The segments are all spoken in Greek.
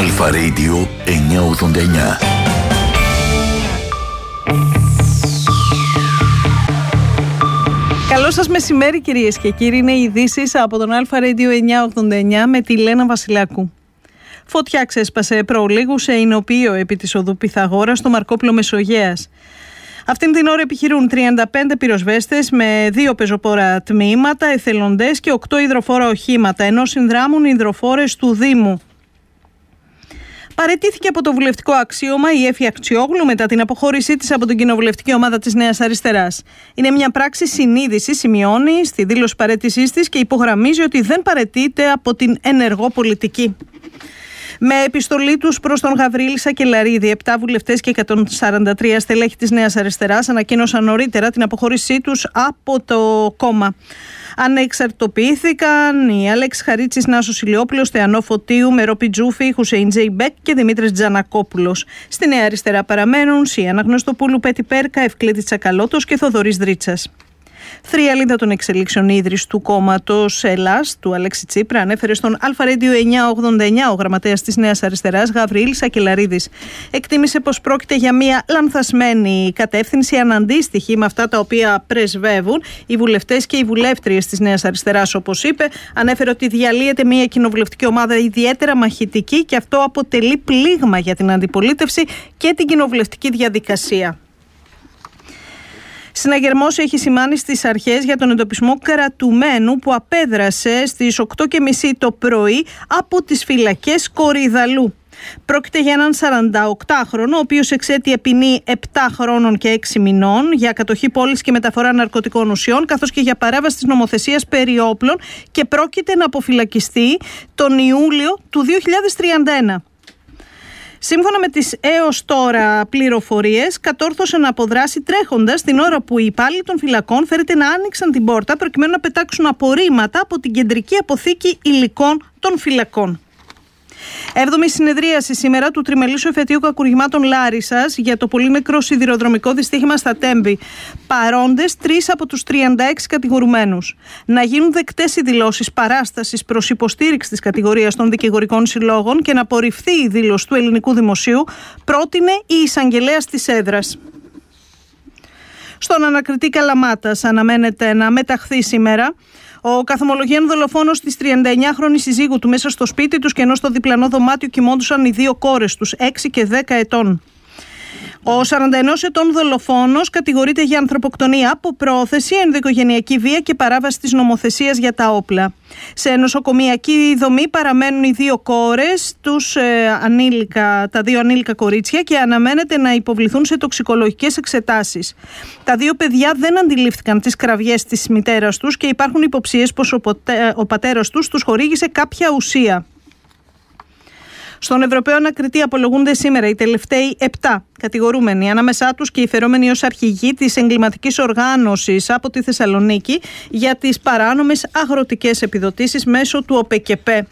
Αλφα Radio 989. Καλό σας μεσημέρι, κυρίες και κύριοι. Είναι οι ειδήσεις από τον Αλφα Radio 989 με τη Λένα Βασιλάκου. Φωτιά ξέσπασε προλίγου σε εινοποιείο επί της οδού Πυθαγόρας στο Μαρκόπλο Μεσογέας. Αυτήν την ώρα επιχειρούν 35 πυροσβέστες με 2 πεζοπόρα τμήματα, εθελοντές και 8 υδροφόρα οχήματα, ενώ συνδράμουν οι υδροφόρες του Δήμου. Παραιτήθηκε από το βουλευτικό αξίωμα η Έφη Αξιόγλου μετά την αποχώρησή της από την κοινοβουλευτική ομάδα της Νέας Αριστεράς. Είναι μια πράξη συνείδησης, σημειώνει στη δήλωση παραίτησής της και υπογραμμίζει ότι δεν παραιτείται από την ενεργό πολιτική. Με επιστολή τους προς τον Γαβρίλη Σακελαρίδη, 7 βουλευτές και 143 στελέχη της Νέας Αριστεράς ανακοίνωσαν νωρίτερα την αποχώρησή τους από το κόμμα. Ανεξαρτητοποιήθηκαν οι Αλέξη Χαρίτσης, Νάσος Ηλιόπουλος, Θεανό Φωτίου, Μερό Πιτζούφη, Χουσέιν Τζέιμπεκ και Δημήτρης Τζανακόπουλος. Στη Νέα Αριστερά παραμένουν Σιάννα Γνωστοπούλου, Πέτη Πέρκα, Ευκλήτη Τσακαλώτος και Θοδωρής Δρίτσας. Θριαλίδα των εξελίξεων ίδρυση του κόμματος Ελλάς, του Αλέξη Τσίπρα, ανέφερε στον Αλφα Radio 989 ο γραμματέας της Νέας Αριστεράς, Γαβρίλης Σακελαρίδης. Εκτίμησε πως πρόκειται για μια λανθασμένη κατεύθυνση, αναντίστοιχη με αυτά τα οποία πρεσβεύουν οι βουλευτές και οι βουλεύτριες της Νέας Αριστεράς, όπως είπε. Ανέφερε ότι διαλύεται μια κοινοβουλευτική ομάδα ιδιαίτερα μαχητική και αυτό αποτελεί πλήγμα για την αντιπολίτευση και την κοινοβουλευτική διαδικασία. Συναγερμός έχει σημάνει στις αρχές για τον εντοπισμό κρατουμένου που απέδρασε στις 8.30 το πρωί από τις φυλακές Κορυδαλού. Πρόκειται για έναν 48χρονο, ο οποίος εξέτειε ποινή 7 χρόνων και 6 μηνών για κατοχή πόλης και μεταφορά ναρκωτικών ουσιών, καθώς και για παράβαση της νομοθεσίας περί όπλων και πρόκειται να αποφυλακιστεί τον Ιούλιο του 2031. Σύμφωνα με τις έως τώρα πληροφορίες, κατόρθωσε να αποδράσει τρέχοντας την ώρα που οι υπάλληλοι των φυλακών φέρεται να άνοιξαν την πόρτα προκειμένου να πετάξουν απορρίμματα από την κεντρική αποθήκη υλικών των φυλακών. 7η συνεδρίαση σήμερα του Τριμελήσου Εφετείου Κακουργημάτων Λάρισσας για το πολύ νεκρό σιδηροδρομικό δυστύχημα στα Τέμπη. Παρόντες 3 από τους 36 κατηγορουμένους. Να γίνουν δεκτές οι δηλώσεις παράστασης προς υποστήριξη της κατηγορίας των δικηγορικών συλλόγων και να απορριφθεί η δήλωση του ελληνικού δημοσίου, πρότεινε η εισαγγελέας της έδρας. Στον ανακριτή Καλαμάτας αναμένεται να μεταχθεί σήμερα ο καθομολογίαν δολοφόνος της 39χρονης συζύγου του μέσα στο σπίτι τους και ενώ στο διπλανό δωμάτιο κοιμόντουσαν οι 2 κόρες τους, 6 και 10 ετών. Ο 41 ετών δολοφόνος κατηγορείται για ανθρωποκτονία από πρόθεση, ενδοοικογενειακή βία και παράβαση της νομοθεσίας για τα όπλα. Σε νοσοκομιακή δομή παραμένουν οι 2 κόρες, τα 2 ανήλικα κορίτσια και αναμένεται να υποβληθούν σε τοξικολογικές εξετάσεις. Τα 2 παιδιά δεν αντιλήφθηκαν τις κραυγές της μητέρας τους και υπάρχουν υποψίες πως ο πατέρας τους χορήγησε κάποια ουσία. Στον Ευρωπαίο Ανακριτή απολογούνται σήμερα οι τελευταίοι 7 κατηγορούμενοι, ανάμεσά τους και οι φερόμενοι ως αρχηγοί της εγκληματικής οργάνωσης από τη Θεσσαλονίκη για τις παράνομες αγροτικές επιδοτήσεις μέσω του ΟΠΕΚΕΠΕ.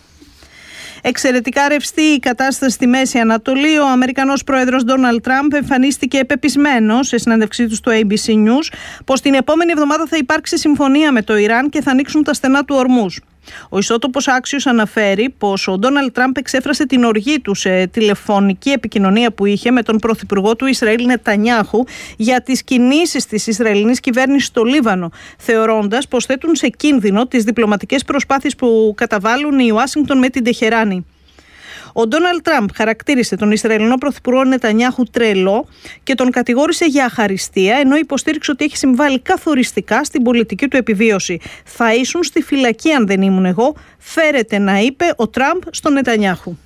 Εξαιρετικά ρευστή η κατάσταση στη Μέση Ανατολή. Ο Αμερικανός πρόεδρος Ντόναλντ Τραμπ εμφανίστηκε πεπισμένος σε συνέντευξή του στο ABC News πως την επόμενη εβδομάδα θα υπάρξει συμφωνία με το Ιράν και θα ανοίξουν τα στενά του Ορμούζ. Ο ισότοπος Άξιος αναφέρει πως ο Ντόναλντ Τραμπ εξέφρασε την οργή του σε τηλεφωνική επικοινωνία που είχε με τον πρωθυπουργό του Ισραήλ Νετανιάχου για τις κινήσεις της Ισραηλινής κυβέρνησης στο Λίβανο, θεωρώντας πως θέτουν σε κίνδυνο τις διπλωματικές προσπάθειες που καταβάλουν η Ουάσιγκτον με την Τεχεράνη. Ο Ντόναλντ Τραμπ χαρακτήρισε τον Ισραηλινό πρωθυπουργό Νετανιάχου τρελό και τον κατηγόρησε για αχαριστία, ενώ υποστήριξε ότι έχει συμβάλει καθοριστικά στην πολιτική του επιβίωση. «Θα ήσουν στη φυλακή αν δεν ήμουν εγώ», φέρεται να είπε ο Τραμπ στον Νετανιάχου.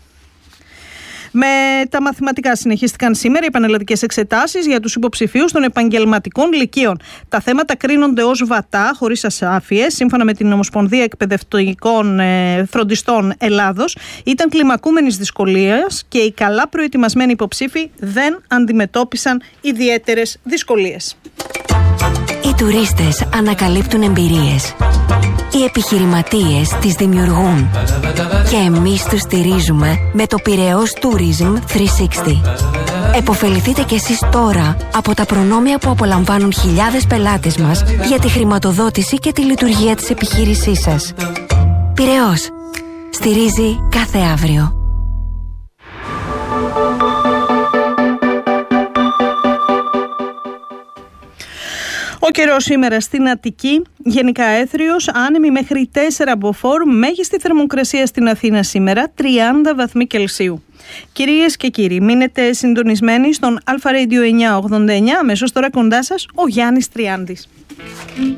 Με τα μαθηματικά συνεχίστηκαν σήμερα οι πανελλαδικές εξετάσεις για τους υποψηφίους των επαγγελματικών λυκείων. Τα θέματα κρίνονται ως βατά, χωρίς ασάφειες, σύμφωνα με την Ομοσπονδία Εκπαιδευτικών Φροντιστών Ελλάδος. Ήταν κλιμακούμενης δυσκολίας και οι καλά προετοιμασμένοι υποψήφοι δεν αντιμετώπισαν ιδιαίτερες δυσκολίες. Οι τουρίστες ανακαλύπτουν εμπειρίες. Οι επιχειρηματίες τις δημιουργούν. Και εμείς τους στηρίζουμε με το Πειραιώς Tourism 360. Εποφεληθείτε κι εσείς τώρα από τα προνόμια που απολαμβάνουν χιλιάδες πελάτες μας για τη χρηματοδότηση και τη λειτουργία της επιχείρησής σας. Πειραιώς. Στηρίζει κάθε αύριο. Ο καιρός σήμερα στην Αττική, γενικά έθριος, άνεμη μέχρι 4 μποφόρ, μέγιστη θερμοκρασία στην Αθήνα σήμερα 30 βαθμοί Κελσίου. Κυρίες και κύριοι, μείνετε συντονισμένοι στον Αλφα Radio 989, αμέσως τώρα κοντά σας ο Γιάννης Τριάντης.